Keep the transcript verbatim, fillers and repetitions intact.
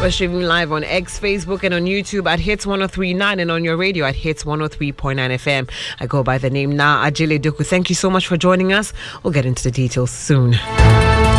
We're streaming live on X, Facebook, and on YouTube at Hits one oh three point nine and on your radio at Hits one oh three point nine F M. I go by the name Na Ajile Duku. Thank you so much for joining us. We'll get into the details soon.